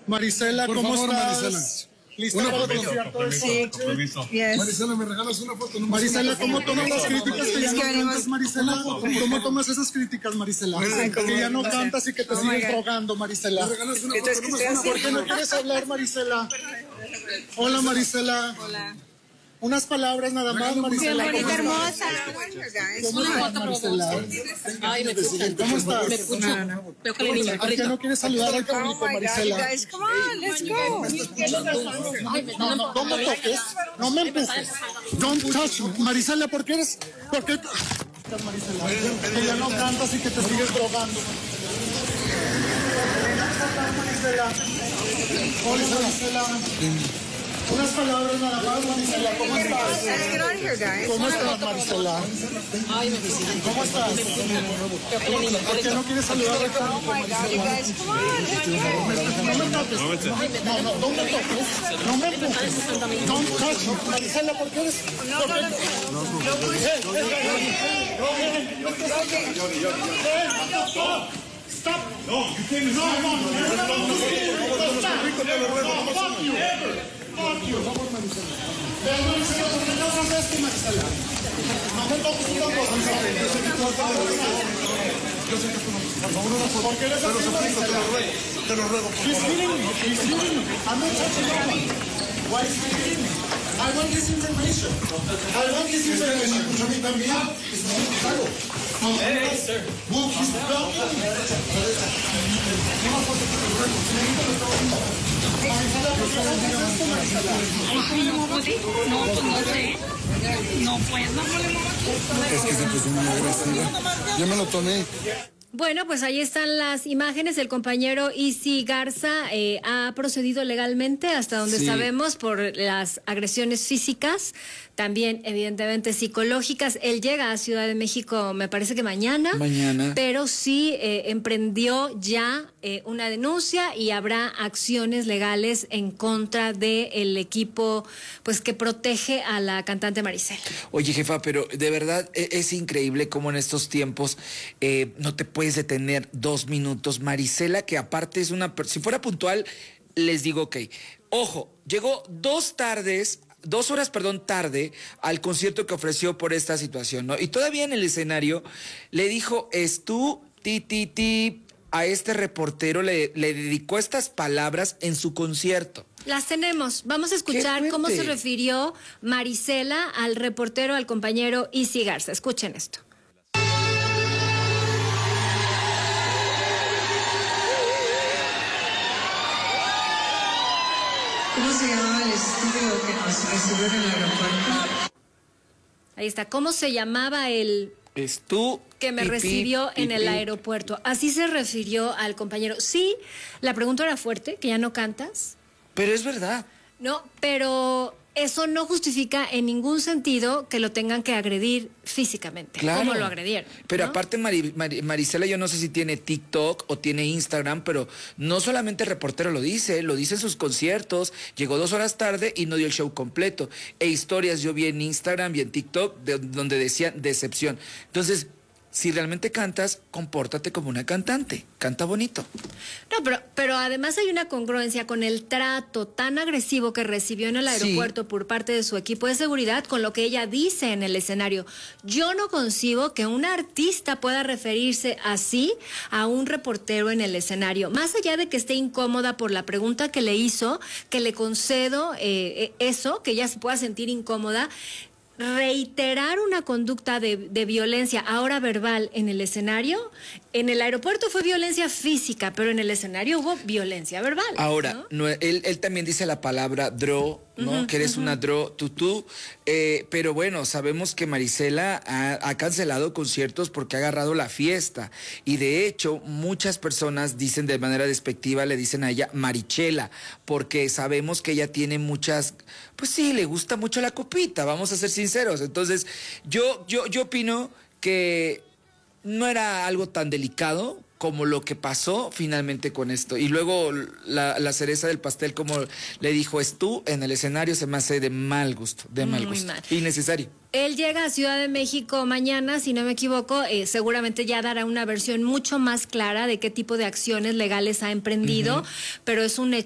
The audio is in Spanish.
Marisela, por ¿cómo favor, estás? Marisela. ¿Lista Una para el foto. concierto de esta noche? Yes. Marisela, ¿me regalas una foto? No, Marisela, ¿cómo tomas las críticas que ya no cantas, Marisela? ¿Cómo tomas esas críticas, Marisela? Que ya no cantas y que te sigues drogando, Marisela. ¿Me regalas una foto? No me ¿Por qué no quieres hablar, Marisela? Hola, Marisela. Hola. Unas palabras nada más, Marisela. Bien bonita, ¿Cómo estás? hermosa. ¿Cómo estás, Marisela? Ay, me escuchan. ¿Cómo estás? Me escuchan. Veo que la niña. ¿Por qué no quieres saludar al Oh público, my God, you Marisela? guys, come on, let's go. No me toques, no me empujes. Don't touch me. Marisela, ¿por qué eres? ¿Por qué? Marisela, que ya no cantas y que te sigues drogando. Marisela. Hola, Marisela. Unas palabras nada más, Marisela. ¿Cómo estás? Let's get out of here, guys. ¿Cómo estás, Marisela? Ay, me escuchan. ¿Cómo estás? Veo que la niña. ¿Por qué no quieres saludar al Oh público, my God, you Marisela? guys, come on, let's go. No me toques. No me toques. No me empujes. Don't touch me. Marisela, ¿por qué eres? Stop. No, you can't. No. Fuck you. Fuck you. Pero Marisela, ¿por qué no haces esto, Marisela? No me toques tú tampoco. ¿Por qué eres así, Marisela? Te lo ruego, por He's favor. hitting me. He's hitting me. I'm not touching no one. Why is he hitting me? I want this information. I want this information. Escucha a mí también. Es muy claro. Hey, sir. Well, he's blocking me. No, pues no sé. No, pues no. Es que se puso muy agresiva. Yo me lo tomé. Bueno, pues ahí están las imágenes. El compañero Isi Garza ha procedido legalmente hasta donde Sí. sabemos por las agresiones físicas, también evidentemente psicológicas. Él llega a Ciudad de México, me parece que mañana. Pero sí emprendió ya una denuncia y habrá acciones legales en contra del equipo pues que protege a la cantante Marisela. Oye, jefa, pero de verdad es increíble cómo en estos tiempos no te puedes detener 2 minutos. Marisela, que aparte es si fuera puntual, les digo ok. Ojo, llegó 2 horas tarde al concierto que ofreció por esta situación, ¿no? Y todavía en el escenario le dijo, a este reportero, le dedicó estas palabras en su concierto. Las tenemos. Vamos a escuchar cómo se refirió Marisela al reportero, al compañero Isi Garza. Escuchen esto. ¿Cómo se llamaba el estudio que nos recibió en el aeropuerto? Ahí está. ¿Cómo se llamaba el que me recibió en el aeropuerto? Así se refirió al compañero. Sí, la pregunta era fuerte, que ya no cantas. Pero es verdad. No, pero eso no justifica en ningún sentido que lo tengan que agredir físicamente, claro, como lo agredieron. Pero ¿no? aparte Marisela, yo no sé si tiene TikTok o tiene Instagram, pero no solamente el reportero lo dice en sus conciertos, llegó 2 horas tarde y no dio el show completo. Historias yo vi en Instagram y en TikTok donde decían decepción. Entonces, si realmente cantas, compórtate como una cantante. Canta bonito. No, pero además hay una congruencia con el trato tan agresivo que recibió en el aeropuerto por parte de su equipo de seguridad con lo que ella dice en el escenario. Yo no concibo que un artista pueda referirse así a un reportero en el escenario. Más allá de que esté incómoda por la pregunta que le hizo, que le concedo eso, que ella se pueda sentir incómoda. Reiterar una conducta de violencia, ahora verbal, en el escenario. En el aeropuerto fue violencia física, pero en el escenario hubo violencia verbal. Ahora, ¿no? Él también dice la palabra dro, ¿no? Que eres una dro, tutú. Pero bueno, sabemos que Marisela ha cancelado conciertos porque ha agarrado la fiesta. Y de hecho, muchas personas dicen de manera despectiva, le dicen a ella Marichela, porque sabemos que ella tiene muchas, pues sí, le gusta mucho la copita, vamos a ser sinceros. Entonces, yo opino que no era algo tan delicado como lo que pasó finalmente con esto. Y luego la cereza del pastel, como le dijo, en el escenario se me hace de mal gusto, innecesario. Él llega a Ciudad de México mañana, si no me equivoco, seguramente ya dará una versión mucho más clara de qué tipo de acciones legales ha emprendido, pero es un hecho